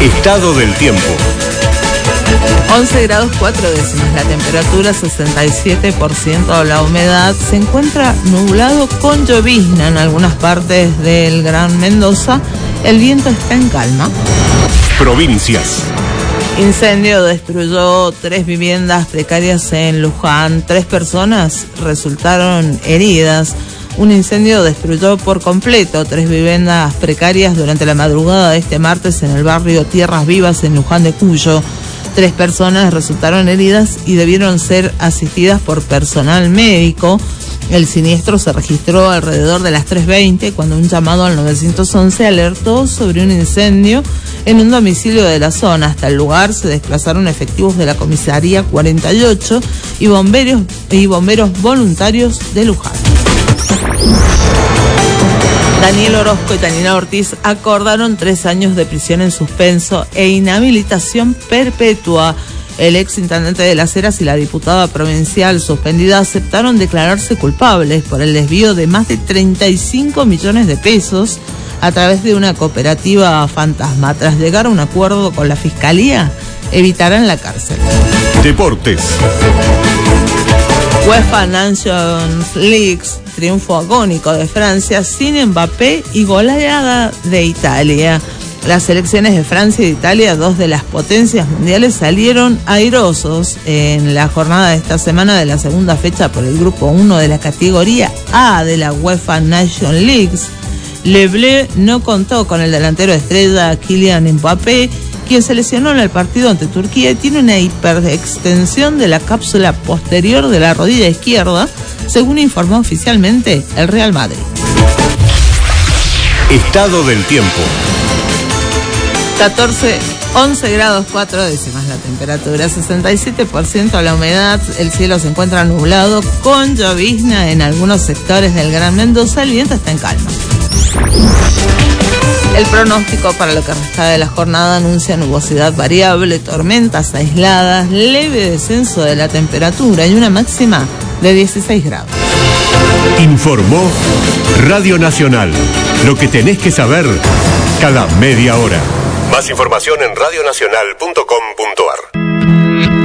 Estado del tiempo. 11 grados 4 décimas la temperatura, 67% la humedad. Se encuentra nublado con llovizna en algunas partes del Gran Mendoza. El viento está en calma. Provincias. Incendio destruyó 3 viviendas precarias en Luján. 3 personas resultaron heridas. Un incendio destruyó por completo 3 viviendas precarias durante la madrugada de este martes en el barrio Tierras Vivas en Luján de Cuyo. 3 personas resultaron heridas y debieron ser asistidas por personal médico. El siniestro se registró alrededor de las 3:20 cuando un llamado al 911 alertó sobre un incendio en un domicilio de la zona. Hasta el lugar se desplazaron efectivos de la comisaría 48 y bomberos voluntarios de Luján. Daniel Orozco y Tanina Ortiz acordaron 3 años de prisión en suspenso e inhabilitación perpetua. El ex intendente de Las Heras y la diputada provincial suspendida aceptaron declararse culpables por el desvío de más de 35 millones de pesos a través de una cooperativa fantasma. Tras llegar a un acuerdo con la Fiscalía, evitarán la cárcel. Deportes. UEFA Nations League, triunfo agónico de Francia sin Mbappé y goleada de Italia. Las selecciones de Francia y de Italia, 2 de las potencias mundiales, salieron airosos en la jornada de esta semana de la segunda fecha por el grupo 1 de la categoría A de la UEFA Nations League. Le Bleu no contó con el delantero estrella Kylian Mbappé, quien se lesionó en el partido ante Turquía y tiene una hiperextensión de la cápsula posterior de la rodilla izquierda, según informó oficialmente el Real Madrid. Estado del tiempo. 11 grados 4 décimas la temperatura, 67% la humedad, el cielo se encuentra nublado con llovizna en algunos sectores del Gran Mendoza, el viento está en calma. El pronóstico para lo que resta de la jornada anuncia nubosidad variable, tormentas aisladas, leve descenso de la temperatura y una máxima de 16 grados. Informó Radio Nacional. Lo que tenés que saber cada media hora. Más información en radionacional.com.ar.